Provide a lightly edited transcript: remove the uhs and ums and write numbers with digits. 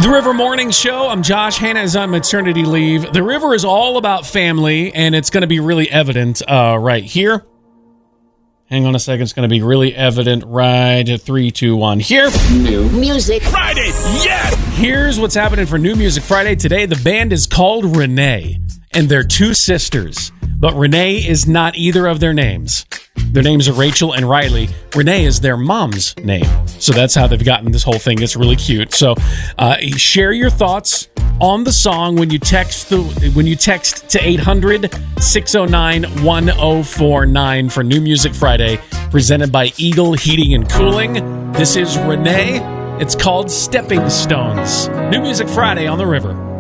The River Morning Show. I'm Josh. Hannah is on maternity leave. The River is all about family, and it's going to be really evident right here. Hang on a second. It's going to be really evident right at 3, 2, 1. Here. New Music Friday. Yes! Here's what's happening for New Music Friday. Today, the band is called Renee, and they're two sisters. But Renee is not either of their names. Their names are Rachel and Riley. Renee is their mom's name. So that's how they've gotten this whole thing. It's really cute. So share your thoughts on the song when you text to 800-609-1049 for New Music Friday, presented by Eagle Heating and Cooling. This is Renee. It's called Stepping Stones. New Music Friday on the River.